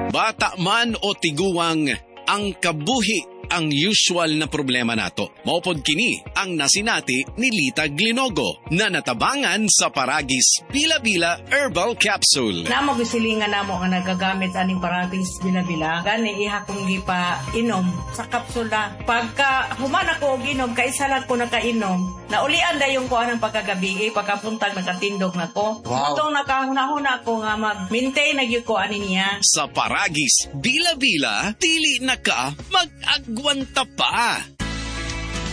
Bata man o tiguwang, ang kabuhi ang usual na problema nato. Maupod kini ang nasinati ni Lita Glinogo na natabangan sa Paragis Bila-Bila Herbal Capsule. Namo gisilingan namo nga nagagamit aning Paragis Bila-Bila. Gani iha kong gipa inom sa kapsula. Pagka human ako og inom, kaisa lang ko nakainom. Naulian dayon ko anang pagkagabi, pagkapuntag nakatindog na ko. Wow. Itong nakahuna-huna ko nga mag-maintain na gyud ko ani niya. Sa Paragis Bila-Bila, dili na ka mag-agwanta pa.